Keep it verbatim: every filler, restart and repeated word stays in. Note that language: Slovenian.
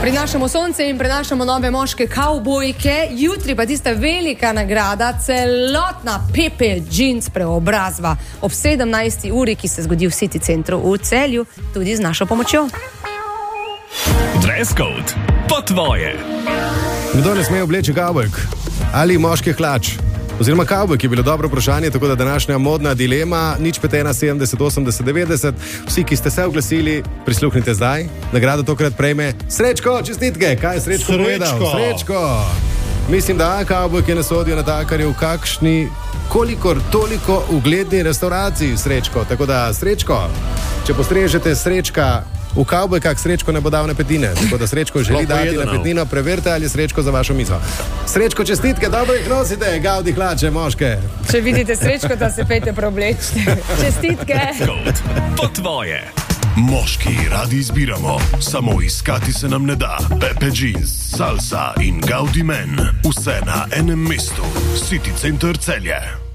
Prinašamo sonce in prinašamo nove moške kavbojke, jutri pa tista velika nagrada, celotna Pepe Jeans preobrazba ob sedemnajsti uri, ki se zgodi v City centru v Celju, tudi z našo pomočjo. Dress code po tvoje. Kdo ne sme obleči kavbojk? Ali moških hlač? Oziroma kavbojk je bilo dobro vprašanje, tako da današnja modna dilema, nič pet ena sedemdeset osemdeset devetdeset. Vsi, ki ste se oglasili, prisluhnite zdaj. Nagrado tokrat prejme Srečko, čestitke. Kaj je Srečko povedal? Srečko. Mislim, da kavbojke ne sodijo na takarju v kakšni, kolikor toliko ugledni restauraciji, Srečko. Tako da, Srečko, če postrežete Srečka v kavbojkah, Srečko ne bo dal napetine. Tako da Srečko želi dati napetino, preverite, ali je Srečko za vašo mizo. Srečko, čestitke, dobro jih nosite, Gaudi hlače, moške. Če vidite Srečko, da se pejte preobleči. Čestitke. Po tvoje. Moški radi izbiramo, samo iskati se nam ne da. Pepe Jeans, Salsa in Gaudi Men. Vse na enem mestu. City Center Celje.